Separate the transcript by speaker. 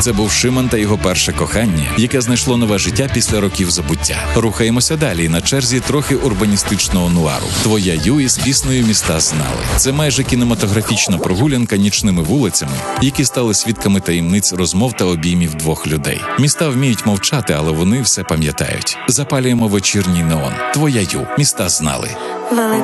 Speaker 1: Це був Шимон та його перше кохання, яке знайшло нове життя після років забуття. Рухаємося далі. На черзі трохи урбаністичного нуару. Твоя Ю із піснею «Міста знали». Це майже кінематографічна прогулянка нічними вулицями, які стали свідками таємниць розмов та обіймів двох людей. Міста вміють мовчати, але вони все пам'ятають. Запалюємо вечірній неон. Твоя Ю. «Міста знали».